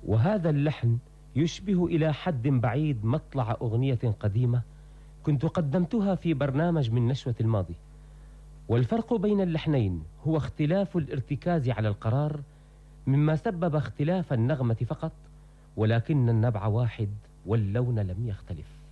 وهذا اللحن يشبه إلى حد بعيد مطلع أغنية قديمة كنت قدمتها في برنامج من نشوة الماضي. والفرق بين اللحنين هو اختلاف الارتكاز على القرار، مما سبب اختلاف النغمة فقط، ولكن النبع واحد واللون لم يختلف.